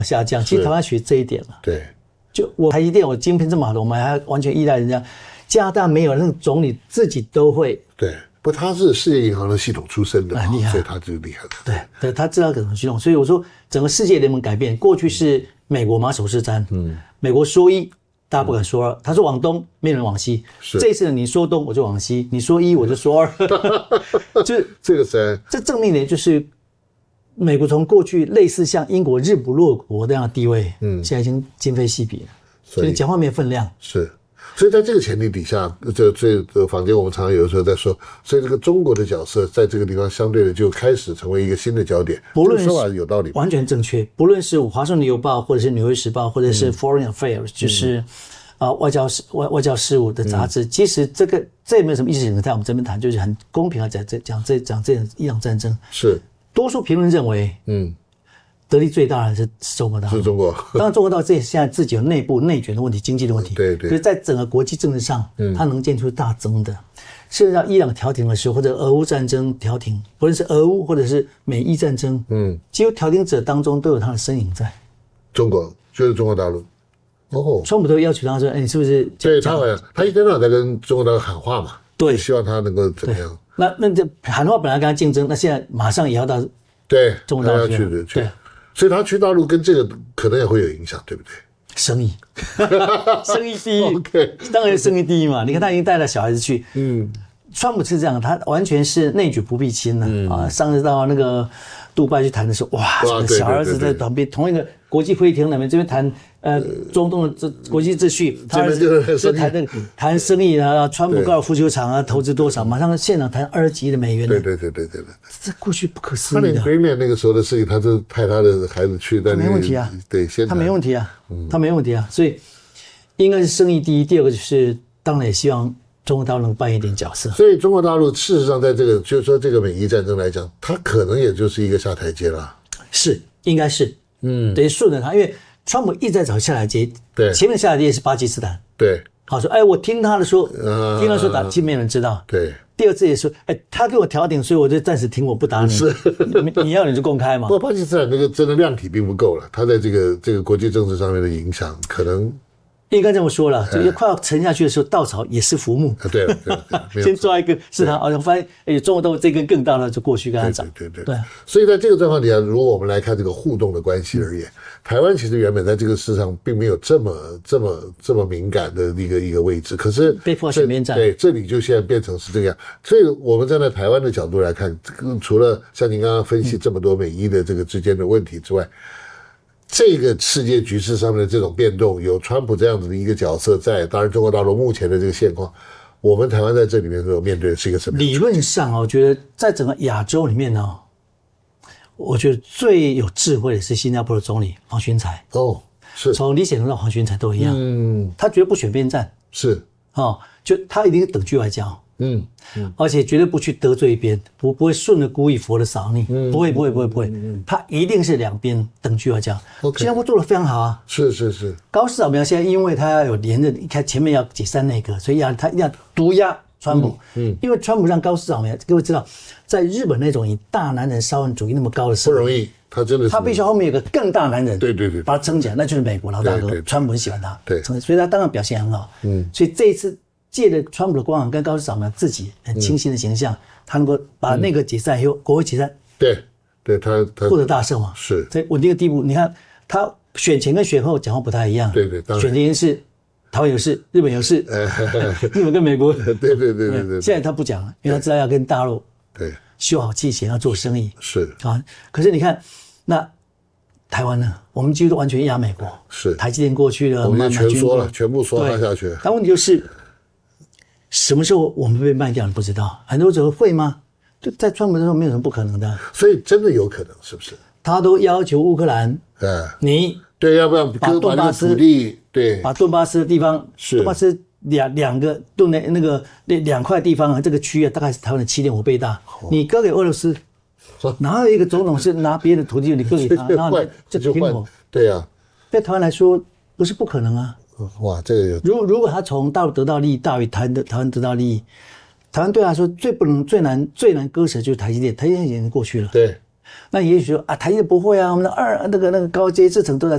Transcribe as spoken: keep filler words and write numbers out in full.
下降。其实台湾学这一点了。 对， 就我台积电，我晶片这么好的，我们还完全依赖人家。加拿大没有，那个总理自己都会。 对，不，他是世界银行的系统出身的， 很厉害， 所以他就厉害了。 对，对，他知道怎么系统。所以我说，整个世界联盟改变，过去是美国马首是瞻，嗯，美国说一，大家不敢说二，他说往东，没人往西。是，这次你说东，我就往西；你说一，我就说二。就是这个是这证明的就是。美国从过去类似像英国日不落国这样的地位，嗯，现在已经今非昔比了，所以讲话没有分量。是，所以在这个前提底下，这这个坊间我们常常有的时候在说，所以这个中国的角色在这个地方相对的就开始成为一个新的焦点。不论是说法有道理，完全正确。不论是华盛顿邮报，或者是纽约时报，或者是 Foreign Affairs，、嗯、就是啊、呃、外交事外外交事务的杂志，嗯、其实这个这也没有什么意识形态，我们这边谈就是很公平的讲这讲这讲这伊朗战争是。多数评论认为，嗯，得利最大的是中国大陆，是中国。当然，中国大陆这现在自己有内部内卷的问题、经济的问题，对对。可是，在整个国际政治上，嗯，它能见出大增的。甚至到伊朗调停的时候，或者俄乌战争调停，不论是俄乌或者是美伊战争，嗯，几乎调停者当中都有他的身影在。中国就是中国大陆。哦，川普都要求他说：“哎，你是不是？”对他好像他一天到晚在跟中国大陆喊话嘛，对，希望他能够怎么样。那那这喊话本来跟他竞争，那现在马上也要到对中国大陆去，对对，所以他去大陆跟这个可能也会有影响，对不对？生意，生意第一， okay, 当然生意第一嘛。你看他已经带了小孩子去，嗯，川普是这样，他完全是内举不避亲了、嗯、啊。上次到那个杜拜去谈的时候，哇，哇小儿子在旁边同一个国际会议厅那边这边谈。呃，中东的这国际秩序，他是谈那个谈生意啊，川普高尔夫球场啊，投资多少，马上现场谈二十几亿的美元。对对对对对对，这过去不可思议的。他连北面那个时候的事情，他就派他的孩子去，但没问题啊，对，先他没问题啊，他没问题啊，所以应该是生意第一，第二个就是当然也希望中国大陆能扮演一点角色。所以中国大陆事实上在这个就是说这个美伊战争来讲，它可能也就是一个下台阶了。是，应该是，嗯，等于顺着他，因为。川普一直在找下台阶，对，前面下台阶是巴基斯坦，对，好说，哎，我听他的说，呃、听他说打，其实没人知道，对。第二次也说，哎，他给我调停，所以我就暂时停，我不打你，是，你, 你要你就公开嘛。不过巴基斯坦那个真的量体并不够了，他在这个这个国际政治上面的影响可能。应该这么说了，就快要沉下去的时候，稻草也是浮木。对了，对了，先抓一根是他，好像发现哎，中国大陆这根更大了，就过去跟他涨。对对对。对，所以在这个状况底下，如果我们来看这个互动的关系而言，嗯、台湾其实原本在这个事上并没有这么这么这么敏感的一个一个位置，可是被迫选边站。对，这里就现在变成是这样。所以我们站在台湾的角度来看，除了像您刚刚分析这么多美伊的这个之间的问题之外。这个世界局势上面的这种变动，有川普这样子的一个角色在，当然中国大陆目前的这个现况，我们台湾在这里面所面对的是一个什么样的？理论上我觉得在整个亚洲里面呢，我觉得最有智慧的是新加坡的总理黄循财。哦，是从李显龙到黄循财都一样，嗯，他绝对不选边站，是哦，就他一定是等距外交。嗯, 嗯，而且绝对不去得罪一边，不不会顺着故意佛的扫逆，嗯，不会不会不会不会，嗯，他一定是两边等距外交。新加坡做得非常好啊，是是是。高市早苗现在因为他要有连任，你看前面要解散内阁，所以要他一定要毒压川普，嗯，嗯因为川普让高市早苗，各位知道，在日本那种以大男人沙文主义那么高的社会，不容易，他真的是，他必须后面有个更大男人，对对对，把他撑起来，那就是美国老大哥，川普很喜欢他，对，所以他当然表现很好，嗯，所以这一次。借着川普的光环跟高市早苗自己很清新的形象，嗯、他能够把那个解散以后，国会解散，对，对他他获得大胜嘛，是在稳定的地步。你看他选前跟选后讲话不太一样，对对，选前是台湾有事，日本有事，日本跟美国，对对对对 对, 对。现在他不讲了，因为他知道要跟大陆对修好气弦，要做生意，是啊。可是你看那台湾呢，我们几乎都完全压美国，是台积电过去了，我们全缩了，全部缩下去。但问题就是。什么时候我们被卖掉你不知道，很多时候会吗？就在川普的时候没有什么不可能的，所以真的有可能，是不是？他都要求乌克兰，嗯，你对，要不要把顿巴斯土地，对，把顿巴斯的地方，是顿巴斯两两个顿的那个那两块地方啊，这个区域大概是台湾的七点五倍大，哦、你割给俄罗斯，哪有一个总统是拿别的土地你割给他，然后就平衡？对啊，对台湾来说不是不可能啊。哇，这个有如如果他从大陆得到利益大于台湾的台湾得到利益，台湾对他来说最不能最难最难割舍就是台积电，台积电已经过去了。对，那也许说啊，台积电不会啊，我们的二那个那个高阶制程都在